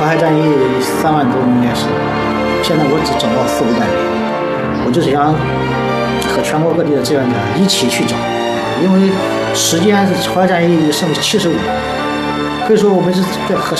淮海战役3万多名烈士，现在我只找到4、500名，我就是想和全国各地的志愿者一起去找，因为时间是淮海战役剩75，可以说我们是和